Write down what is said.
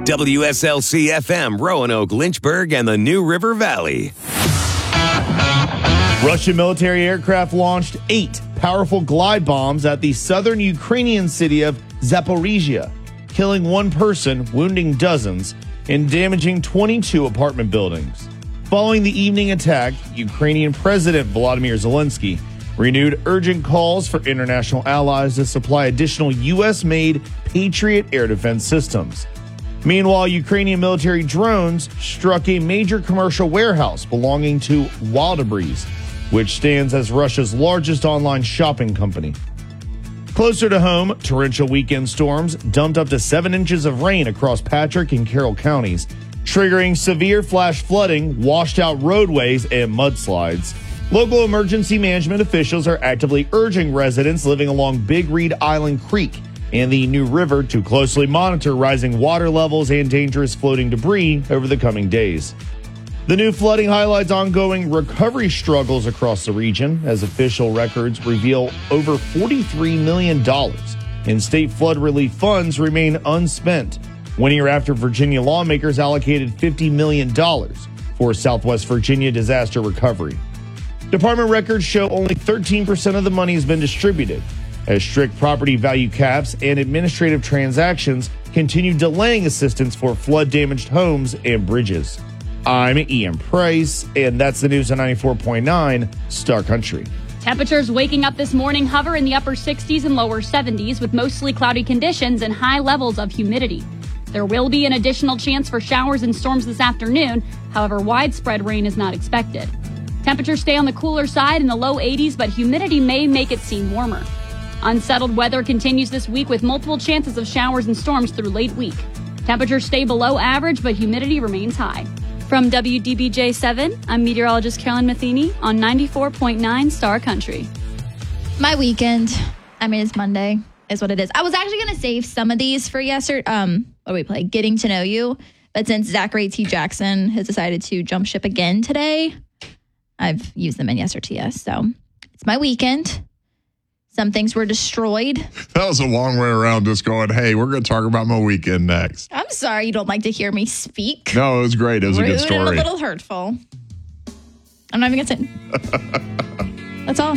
WSLC FM, Roanoke, Lynchburg, and the New River Valley. Russian military aircraft launched 8 powerful glide bombs at the southern Ukrainian city of Zaporizhia, killing 1 person, wounding dozens, and damaging 22 apartment buildings. Following the evening attack, Ukrainian President Volodymyr Zelensky renewed urgent calls for international allies to supply additional U.S.-made Patriot air defense systems. Meanwhile, Ukrainian military drones struck a major commercial warehouse belonging to Wildberries, which stands as Russia's largest online shopping company. Closer to home, torrential weekend storms dumped up to 7 inches of rain across Patrick and Carroll counties, triggering severe flash flooding, washed out roadways, and mudslides. Local emergency management officials are actively urging residents living along Big Reed Island Creek and the New River to closely monitor rising water levels and dangerous floating debris over the coming days. The new flooding highlights ongoing recovery struggles across the region as official records reveal over $43 million in state flood relief funds remain unspent, 1 year after Virginia lawmakers allocated $50 million for Southwest Virginia disaster recovery. Department records show only 13% of the money has been distributed, as strict property value caps and administrative transactions continue delaying assistance for flood-damaged homes and bridges. I'm Ian Price, and that's the news on 94.9 Star Country. Temperatures waking up this morning hover in the upper 60s and lower 70s with mostly cloudy conditions and high levels of humidity. There will be an additional chance for showers and storms this afternoon. However, widespread rain is not expected. Temperatures stay on the cooler side in the low 80s, but humidity may make it seem warmer. Unsettled weather continues this week with multiple chances of showers and storms through late week. Temperatures stay below average, but humidity remains high. From WDBJ7, I'm meteorologist Carolyn Matheny on 94.9 Star Country. My weekend, it's Monday, is what it is. I was actually going to save some of these for yesterday. What do we play? Getting to Know You. But since Zachary T. Jackson has decided to jump ship again today, I've used them in Yes or TS. So it's my weekend. Some things were destroyed. That was a long way around just going, hey, we're going to talk about my weekend next. I'm sorry you don't like to hear me speak. No, it was great. It was a good story. And a little hurtful. I'm not even going to say. That's all.